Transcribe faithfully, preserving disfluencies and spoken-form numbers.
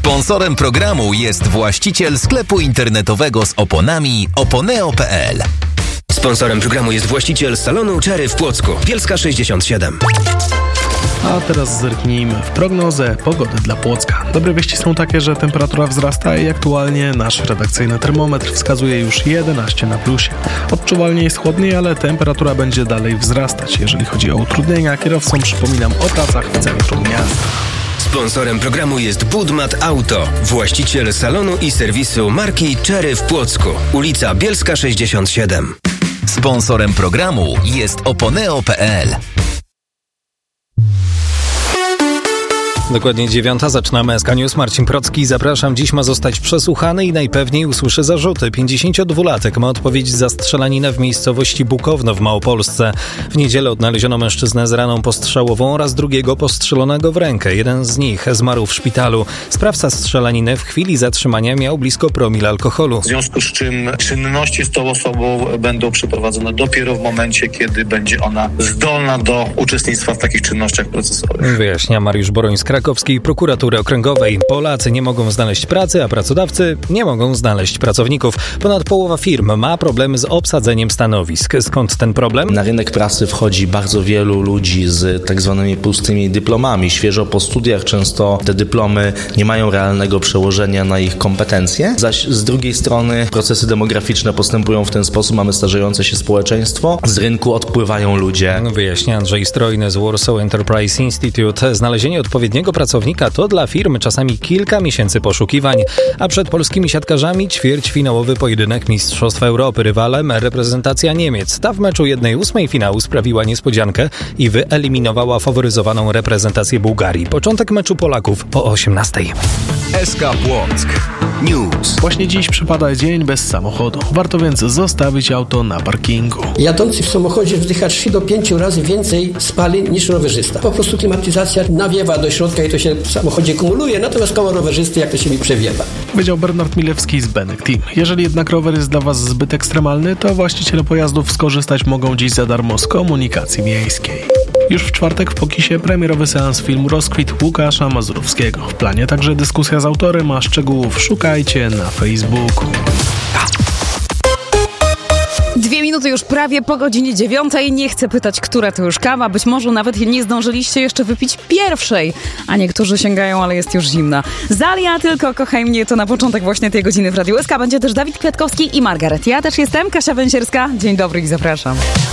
Sponsorem programu jest właściciel sklepu internetowego z oponami oponeo kropka pe el. Sponsorem programu jest właściciel salonu Cherry w Płocku. Bielska sześćdziesiąt siedem. A teraz zerknijmy w prognozę pogody dla Płocka. Dobre wieści są takie, że temperatura wzrasta i aktualnie nasz redakcyjny termometr wskazuje już jedenaście na plusie. Odczuwalnie jest chłodniej, ale temperatura będzie dalej wzrastać. Jeżeli chodzi o utrudnienia, kierowcom przypominam o pracach w centrum miasta. Sponsorem programu jest Budmat Auto, właściciel salonu i serwisu marki Cherry w Płocku. Ulica Bielska sześćdziesiąt siedem. Sponsorem programu jest oponeo kropka pe el. Dokładnie dziewiąta, zaczynamy S K News. Marcin Procki, zapraszam. Dziś ma zostać przesłuchany i najpewniej usłyszy zarzuty. pięćdziesięciodwulatek ma odpowiedzieć za strzelaninę w miejscowości Bukowno w Małopolsce. W niedzielę odnaleziono mężczyznę z raną postrzałową oraz drugiego postrzelonego w rękę. Jeden z nich zmarł w szpitalu. Sprawca strzelaniny w chwili zatrzymania miał blisko promil alkoholu. W związku z czym czynności z tą osobą będą przeprowadzone dopiero w momencie, kiedy będzie ona zdolna do uczestnictwa w takich czynnościach procesowych. Wyjaśnia Mariusz Boroń z Krakowskiej Prokuratury Okręgowej. Polacy nie mogą znaleźć pracy, a pracodawcy nie mogą znaleźć pracowników. Ponad połowa firm ma problemy z obsadzeniem stanowisk. Skąd ten problem? Na rynek pracy wchodzi bardzo wielu ludzi z tak zwanymi pustymi dyplomami. Świeżo po studiach często te dyplomy nie mają realnego przełożenia na ich kompetencje. Zaś z drugiej strony procesy demograficzne postępują w ten sposób. Mamy starzejące się społeczeństwo. Z rynku odpływają ludzie. Wyjaśnia Andrzej Strojny z Warsaw Enterprise Institute. Znalezienie odpowiedniego pracownika to dla firmy czasami kilka miesięcy poszukiwań, a przed polskimi siatkarzami ćwierćfinałowy pojedynek Mistrzostw Europy. Rywalem reprezentacja Niemiec. Ta w meczu jednej ósmej finału sprawiła niespodziankę i wyeliminowała faworyzowaną reprezentację Bułgarii. Początek meczu Polaków o osiemnastej. S K Płock News. Właśnie dziś przypada dzień bez samochodu. Warto więc zostawić auto na parkingu. Jadący w samochodzie wdycha trzy do pięciu razy więcej spalin niż rowerzysta. Po prostu klimatyzacja nawiewa do środka i to się w samochodzie kumuluje, natomiast koło rowerzysty jak to się mi przewiewa. Powiedział Bernard Milewski z Benek Team. Jeżeli jednak rower jest dla Was zbyt ekstremalny, to właściciele pojazdów skorzystać mogą dziś za darmo z komunikacji miejskiej. Już w czwartek w Pokisie premierowy seans filmu Rozkwit Łukasza Mazurowskiego. W planie także dyskusja z autorem, a szczegółów szukajcie na Facebooku. Dwie minuty już prawie po godzinie dziewiątej. Nie chcę pytać, która to już kawa. Być może nawet nie zdążyliście jeszcze wypić pierwszej. A niektórzy sięgają, ale jest już zimna. Zalia, tylko kochaj mnie, to na początek właśnie tej godziny w Radiu S K. Będzie też Dawid Kwiatkowski i Margaret. Ja też jestem, Kasia Węsierska. Dzień dobry i zapraszam.